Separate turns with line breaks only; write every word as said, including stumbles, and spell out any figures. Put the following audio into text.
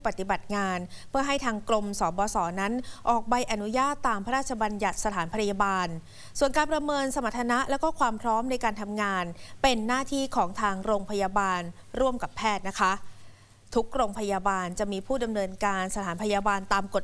ปฏิบัติงานเพื่อให้ทางกรมสบสนั้นออกใบอนุญาตตามพระราชบัญญัติสถานพยาบาลส่วนการประเมินสมรรถนะและก็ความพร้อมในการทำงานเป็นหน้าที่ของทางโรงพยาบาลร่วมกับแพทย์นะคะทุกโรงพยาบาลจะมีผู้ดำเนินการสถานพยาบาลตามกฎ